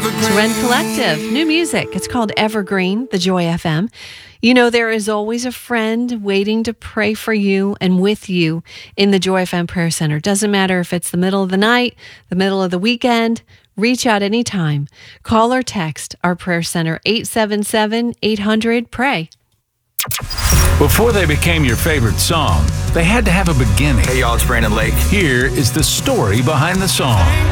evergreen. It's Ren Collective. New music. It's called Evergreen, the Joy FM. You know, there is always a friend waiting to pray for you and with you in the Joy FM Prayer Center. Doesn't matter if it's the middle of the night, the middle of the weekend. Reach out anytime. Call or text our prayer center, 877-800-PRAY. Before they became your favorite song, they had to have a beginning. Hey y'all, it's Brandon Lake. Here is the story behind the song.